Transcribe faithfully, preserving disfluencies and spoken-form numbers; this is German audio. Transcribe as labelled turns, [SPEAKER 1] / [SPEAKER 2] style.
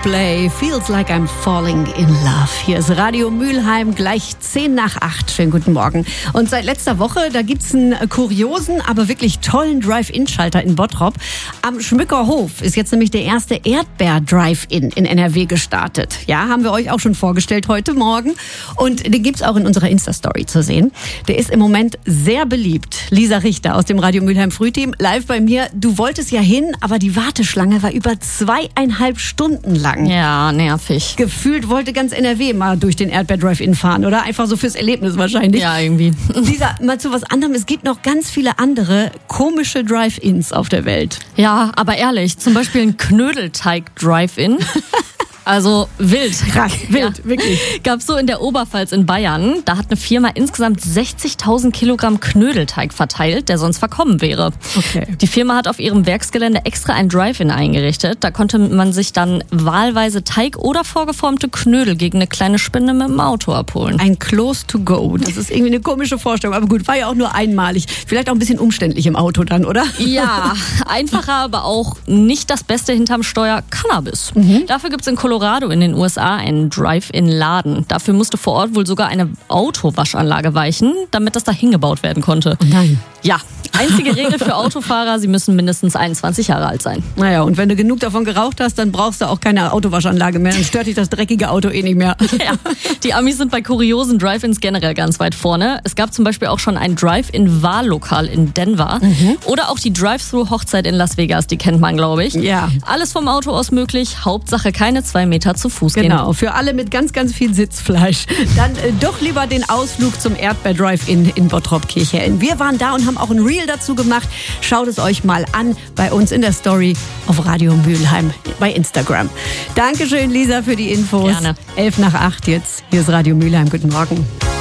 [SPEAKER 1] Coldplay, Feels Like I'm Falling in Love. Hier ist Radio Mülheim, gleich zehn nach acht. Schönen guten Morgen. Und seit letzter Woche, da gibt's einen kuriosen, aber wirklich tollen Drive-In-Schalter in Bottrop. Am Schmückerhof ist jetzt nämlich der erste Erdbeer-Drive-In in N R W gestartet. Ja, haben wir euch auch schon vorgestellt heute Morgen. Und den gibt's auch in unserer Insta-Story zu sehen. Der ist im Moment sehr beliebt. Lisa Richter aus dem Radio Mülheim Frühteam, live bei mir. Du wolltest ja hin, aber die Warteschlange war über zweieinhalb Stunden lang.
[SPEAKER 2] Ja, nervig.
[SPEAKER 1] Gefühlt wollte ganz N R W mal durch den Erdbeer-Drive-In fahren, oder? Einfach so fürs Erlebnis wahrscheinlich.
[SPEAKER 2] Ja, irgendwie.
[SPEAKER 1] Lisa, mal zu was anderem. Es gibt noch ganz viele andere komische Drive-Ins auf der Welt.
[SPEAKER 2] Ja, aber ehrlich, zum Beispiel ein Knödelteig-Drive-In. Also wild.
[SPEAKER 1] Krass, wild,
[SPEAKER 2] ja.
[SPEAKER 1] Wirklich.
[SPEAKER 2] Gab's so in der Oberpfalz in Bayern. Da hat eine Firma insgesamt sechzigtausend Kilogramm Knödelteig verteilt, der sonst verkommen wäre.
[SPEAKER 1] Okay.
[SPEAKER 2] Die Firma hat auf ihrem Werksgelände extra ein Drive-In eingerichtet. Da konnte man sich dann wahlweise Teig oder vorgeformte Knödel gegen eine kleine Spende mit dem Auto abholen.
[SPEAKER 1] Ein Close to go. Das ist irgendwie eine komische Vorstellung. Aber gut, war ja auch nur einmalig. Vielleicht auch ein bisschen umständlich im Auto dann, oder?
[SPEAKER 2] Ja, einfacher, aber auch nicht das Beste hinterm Steuer: Cannabis. Mhm. Dafür gibt's in Colorado in den U S A einen Drive-In-Laden. Dafür musste vor Ort wohl sogar eine Autowaschanlage weichen, damit das da hingebaut werden konnte.
[SPEAKER 1] Oh nein.
[SPEAKER 2] Ja, einzige Regel für Autofahrer: sie müssen mindestens einundzwanzig Jahre alt sein.
[SPEAKER 1] Naja, und wenn du genug davon geraucht hast, dann brauchst du auch keine Autowaschanlage mehr. Dann stört dich das dreckige Auto eh nicht mehr.
[SPEAKER 2] Ja, die Amis sind bei kuriosen Drive-Ins generell ganz weit vorne. Es gab zum Beispiel auch schon ein Drive-In-Wahllokal in Denver. Mhm. Oder auch die Drive-Thru-Hochzeit in Las Vegas, die kennt man, glaube ich.
[SPEAKER 1] Ja.
[SPEAKER 2] Alles vom Auto aus möglich, Hauptsache keine zwei Meter zu Fuß gehen.
[SPEAKER 1] Genau, für alle mit ganz, ganz viel Sitzfleisch. Dann äh, doch lieber den Ausflug zum Erdbeer-Drive-In in Bottrop-Kirchhellen. Wir waren da und haben auch ein Reel dazu gemacht. Schaut es euch mal an bei uns in der Story auf Radio Mülheim bei Instagram. Dankeschön, Lisa, für die Infos.
[SPEAKER 2] Gerne.
[SPEAKER 1] elf nach acht jetzt. Hier ist Radio Mülheim. Guten Morgen.